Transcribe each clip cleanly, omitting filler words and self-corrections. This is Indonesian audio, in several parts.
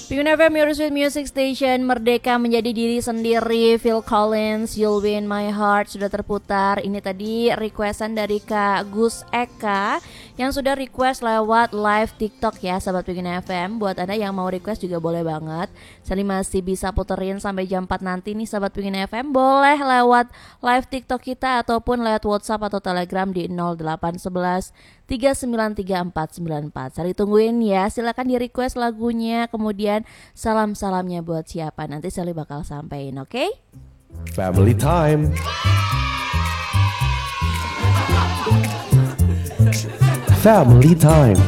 Pingin FM Your Sweet Music Station, merdeka menjadi diri sendiri. Phil Collins, You'll Be In My Heart sudah terputar. Ini tadi requestan dari Kak Gus Eka yang sudah request lewat live TikTok ya, sahabat Pingin FM. Buat Anda yang mau request juga boleh banget. Saya masih bisa puterin sampai jam 4 nanti nih, sahabat Pingin FM. Boleh lewat live TikTok kita ataupun lewat WhatsApp atau Telegram di 0811 3934494. Saya tungguin ya, silakan di request lagunya, kemudian salam-salamnya buat siapa, nanti Sally bakal sampein, oke? Family time. Family time.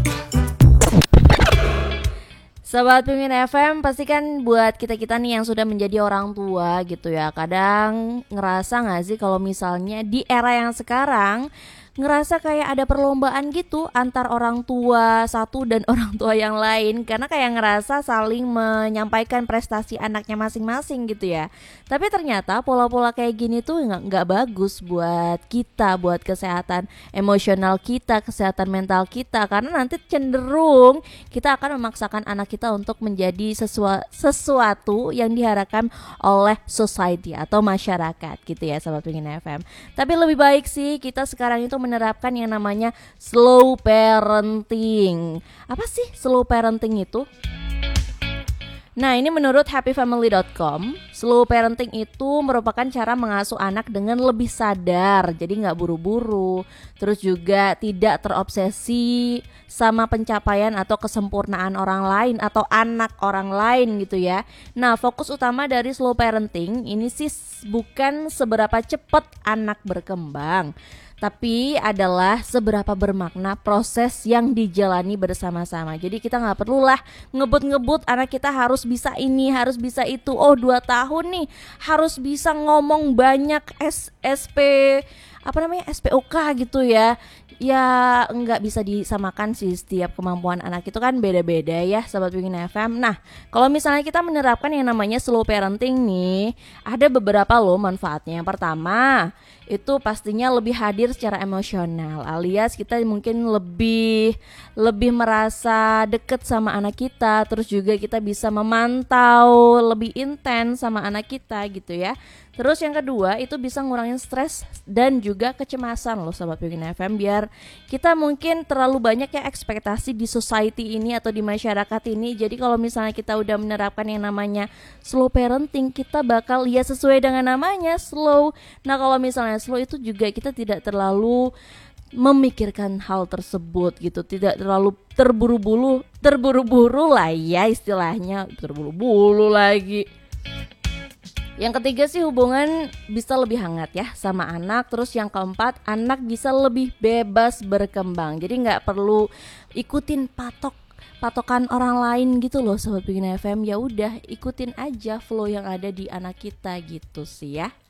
Sobat Pingin FM, pastikan buat kita-kita nih yang sudah menjadi orang tua gitu ya, kadang ngerasa gak sih kalau misalnya di era yang sekarang ngerasa kayak ada perlombaan gitu antar orang tua satu dan orang tua yang lain, karena kayak ngerasa saling menyampaikan prestasi anaknya masing-masing gitu ya. Tapi ternyata pola-pola kayak gini tuh nggak bagus buat kita, buat kesehatan emosional kita, kesehatan mental kita, karena nanti cenderung kita akan memaksakan anak kita untuk menjadi sesuatu yang diharapkan oleh society atau masyarakat gitu ya, sahabat Pingin FM. Tapi lebih baik sih kita sekarang itu menerapkan yang namanya slow parenting. Apa sih slow parenting itu? Nah, ini menurut happyfamily.com, slow parenting itu merupakan cara mengasuh anak dengan lebih sadar, jadi gak buru-buru, terus juga tidak terobsesi sama pencapaian atau kesempurnaan orang lain atau anak orang lain gitu ya. Nah, fokus utama dari slow parenting ini sih bukan seberapa cepat anak berkembang, tapi adalah seberapa bermakna proses yang dijalani bersama-sama. Jadi kita gak perlulah ngebut-ngebut anak kita harus bisa ini, harus bisa itu. Oh 2 tahun nih harus bisa ngomong banyak SPOK gitu ya. Ya nggak bisa disamakan sih, setiap kemampuan anak itu kan beda-beda ya, sahabat Pingin FM. Nah, kalau misalnya kita menerapkan yang namanya slow parenting nih, ada beberapa loh manfaatnya. Yang pertama, itu pastinya lebih hadir secara emosional, alias kita mungkin lebih merasa deket sama anak kita, terus juga kita bisa memantau lebih intens sama anak kita gitu ya. Terus yang kedua, itu bisa ngurangin stres dan juga kecemasan loh, sahabat Pingin FM, biar kita mungkin terlalu banyak ya ekspektasi di society ini atau di masyarakat ini. Jadi kalau misalnya kita udah menerapkan yang namanya slow parenting, kita bakal ya sesuai dengan namanya slow. Nah, kalau misalnya slow itu juga kita tidak terlalu memikirkan hal tersebut gitu, tidak terlalu terburu-buru lah ya istilahnya, terburu-buru lagi. Yang ketiga sih, hubungan bisa lebih hangat ya sama anak. Terus yang keempat, anak bisa lebih bebas berkembang. Jadi gak perlu ikutin patokan orang lain gitu loh, sahabat Pingin FM. Ya udah ikutin aja flow yang ada di anak kita gitu sih ya.